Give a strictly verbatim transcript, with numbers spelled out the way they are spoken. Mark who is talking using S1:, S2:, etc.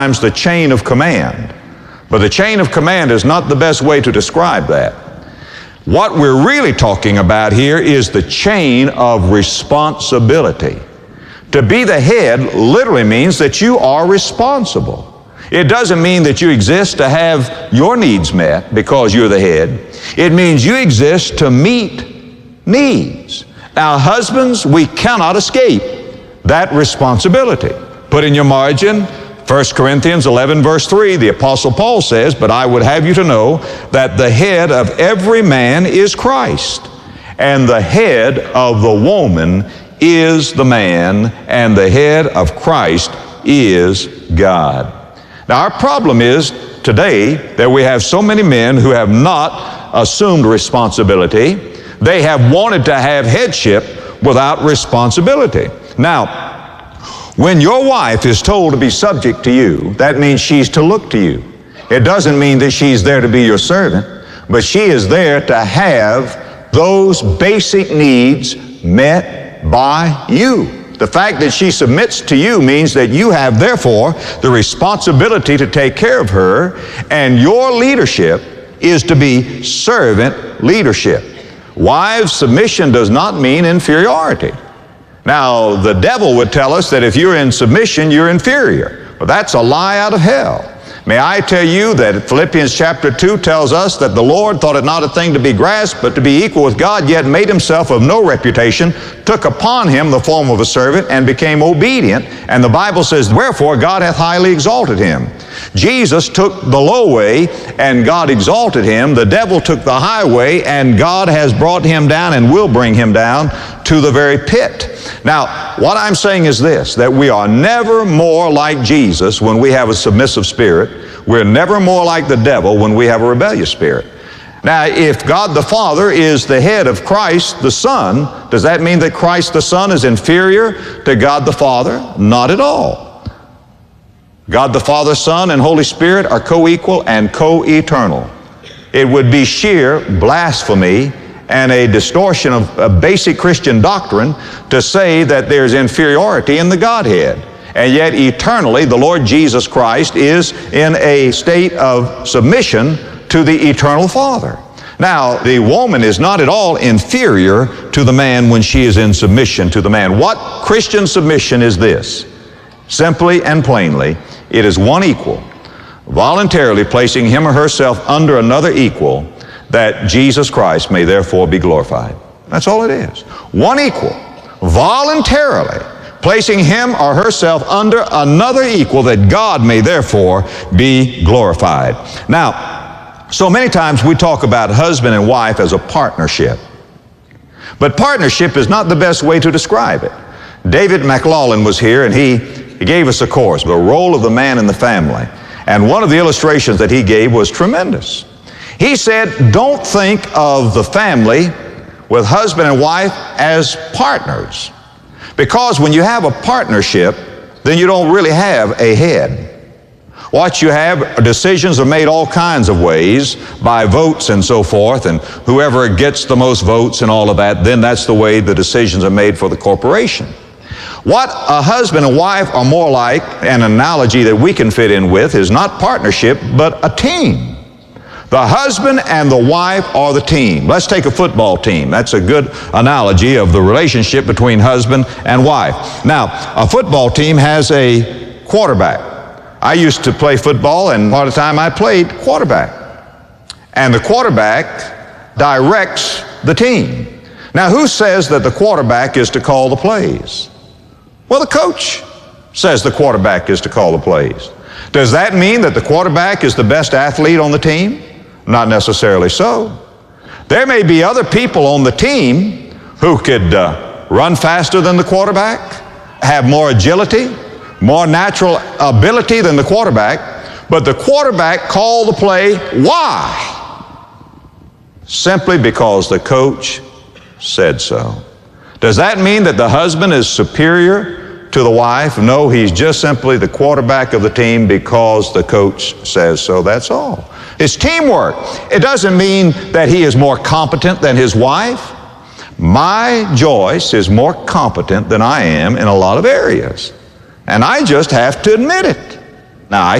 S1: the chain of command. But the chain of command is not the best way to describe that. What we're really talking about here is the chain of responsibility. To be the head literally means that you are responsible. It doesn't mean that you exist to have your needs met because you're the head. It means you exist to meet needs. Now, husbands, we cannot escape that responsibility. Put in your margin, First Corinthians eleven verse three, the Apostle Paul says, "But I would have you to know that the head of every man is Christ, and the head of the woman is the man, and the head of Christ is God." Now, our problem is today that we have so many men who have not assumed responsibility. They have wanted to have headship without responsibility. Now, when your wife is told to be subject to you, that means she's to look to you. It doesn't mean that she's there to be your servant, but she is there to have those basic needs met by you. The fact that she submits to you means that you have, therefore, the responsibility to take care of her, and your leadership is to be servant leadership. Wives, submission does not mean inferiority. Now, the devil would tell us that if you're in submission, you're inferior. Well, that's a lie out of hell. May I tell you that Philippians chapter two tells us that the Lord thought it not a thing to be grasped, but to be equal with God, yet made himself of no reputation, took upon him the form of a servant, and became obedient. And the Bible says, "Wherefore God hath highly exalted him." Jesus took the low way, and God exalted him. The devil took the high way, and God has brought him down and will bring him down to the very pit. Now, what I'm saying is this, that we are never more like Jesus when we have a submissive spirit. We're never more like the devil when we have a rebellious spirit. Now, if God the Father is the head of Christ the Son, does that mean that Christ the Son is inferior to God the Father? Not at all. God the Father, Son, and Holy Spirit are co-equal and co-eternal. It would be sheer blasphemy and a distortion of, of basic Christian doctrine to say that there's inferiority in the Godhead. And yet eternally the Lord Jesus Christ is in a state of submission to the eternal Father. Now, the woman is not at all inferior to the man when she is in submission to the man. What Christian submission is this? Simply and plainly, it is one equal, voluntarily placing him or herself under another equal, that Jesus Christ may therefore be glorified. That's all it is. One equal, voluntarily placing him or herself under another equal, that God may therefore be glorified. Now, so many times we talk about husband and wife as a partnership. But partnership is not the best way to describe it. David McLaughlin was here, and he, he gave us a course, the role of the man in the family. And one of the illustrations that he gave was tremendous. He said, don't think of the family with husband and wife as partners. Because when you have a partnership, then you don't really have a head. What you have, decisions are made all kinds of ways, by votes and so forth, and whoever gets the most votes and all of that, then that's the way the decisions are made for the corporation. What a husband and wife are more like, an analogy that we can fit in with, is not partnership, but a team. The husband and the wife are the team. Let's take a football team. That's a good analogy of the relationship between husband and wife. Now, a football team has a quarterback. I used to play football, and part of the time I played quarterback. And the quarterback directs the team. Now, who says that the quarterback is to call the plays? Well, the coach says the quarterback is to call the plays. Does that mean that the quarterback is the best athlete on the team? Not necessarily so. There may be other people on the team who could uh, run faster than the quarterback, have more agility, more natural ability than the quarterback, but the quarterback called the play. Why? Simply because the coach said so. Does that mean that the husband is superior to the wife? No, he's just simply the quarterback of the team because the coach says so. That's all. It's teamwork. It doesn't mean that he is more competent than his wife. My Joyce is more competent than I am in a lot of areas. And I just have to admit it. Now, I